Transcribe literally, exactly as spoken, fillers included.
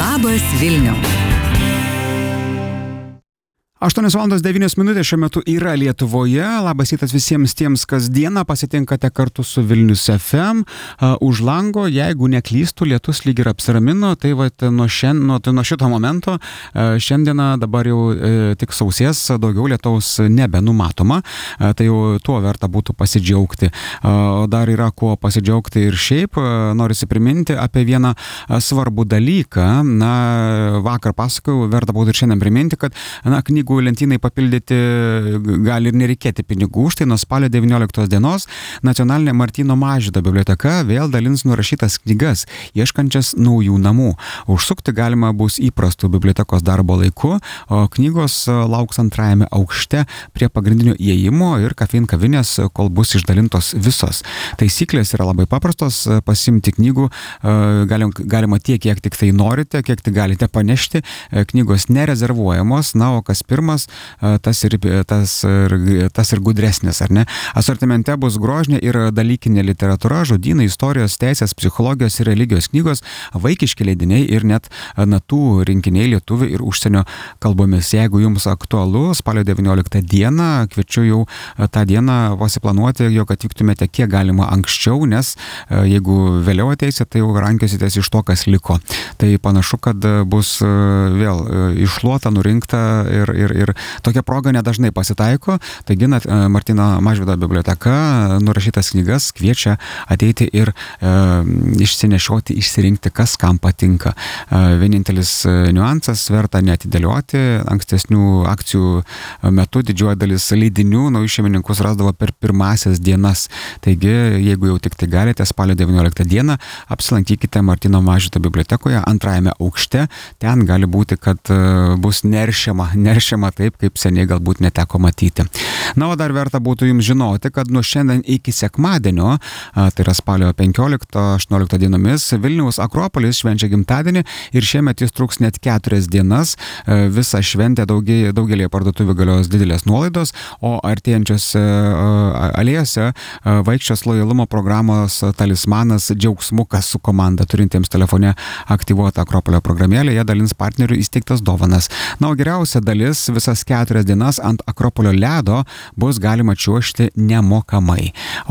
Labas Vilniau. aštuonios valandos devynios minutės šiuo metu yra Lietuvoje. Labas rytas visiems tiems, kas dieną pasitinkate kartu su Vilnius F M. Uh, už lango, jeigu neklystų, lietus lyg ir apsiramino, tai va, nuo, šien, nuo, nuo šito momento uh, šiandieną dabar jau uh, tik sausės, daugiau lietaus nebenumatoma. Uh, tai jau tuo verta būtų pasidžiaugti. Uh, dar yra kuo pasidžiaugti ir šiaip. Uh, norisi priminti apie vieną uh, svarbų dalyką. Na, vakar pasakojau, verta būtų ir šiandien priminti, kad na, knygų lentynai papildyti gali ir nereikėti pinigų. Štai nuo spalio devynioliktos dienos Nacionalinė Martyno Mažvydo biblioteka vėl dalins nurašytas knygas, ieškančias naujų namų. Užsukti galima bus įprastų bibliotekos darbo laiku, o knygos lauks antrajame aukšte prie pagrindinio įėjimo ir kafein kavinės, kol bus išdalintos visos. Taisyklės yra labai paprastos. Pasimti knygų galima, galima tiek, kiek tik tai norite, kiek tik galite panešti. Knygos nerezervuojamos, na, o kas pirmas, tas ir, tas, ir, tas ir gudresnis, ar ne? Asortimente bus grožinė ir dalykinė literatūra, žodynai, istorijos, teisės, psichologijos ir religijos knygos, vaikiški leidiniai ir net natų rinkiniai lietuvių ir užsienio kalbomis. Jeigu jums aktualu, spalio devynioliktą dieną, kviečiu jau tą dieną pasiplanuoti, jog atvyktumėte kiek galima anksčiau, nes jeigu vėliau ateisite, tai jau rankiositės iš to, kas liko. Tai panašu, kad bus vėl iššluota, nurinkta ir, ir ir tokia proga nedažnai pasitaiko. Taigi, Martyno Mažvydo biblioteka nurašytas knygas kviečia ateiti ir e, išsinešioti, išsirinkti, kas kam patinka. E, vienintelis niuansas, verta neatidėlioti. Ankstesnių akcijų metu didžioji dalis leidinių naujus šeimininkus rasdavo per pirmasias dienas. Taigi, jeigu jau tik tai galite, spalio devynioliktą dieną apsilankykite Martyno Mažvydo bibliotekoje antrajame aukšte. Ten gali būti, kad bus neršiama, neršiama taip, kaip seniai galbūt neteko matyti. Na, o dar verta būtų jums žinoti, kad nuo šiandien iki sekmadienio, tai yra spalio penkioliktą aštuonioliktą dienomis, Vilniaus Akropolis švenčia gimtadienį ir šiemet jis truks net keturias dienas. Visą šventę daugelį, daugelį parduotuvių galios didelės nuolaidos, o artėjančiose alėjose vaikščios lojalumo programos talismanas Džiaugsmukas su komanda, turintiems telefone aktyvuotą Akropolio programėlę, jie dalins partnerių įsteigtas dovanas. Na, o geriausia dalis, visas keturias dienas ant Akropolio ledo bus galima čiuožti nemokamai.